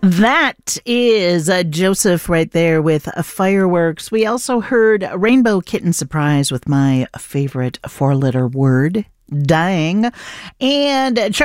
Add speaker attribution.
Speaker 1: That is Joseph right there with Fireworks. We also heard Rainbow Kitten Surprise with my favorite four-letter word, dying. And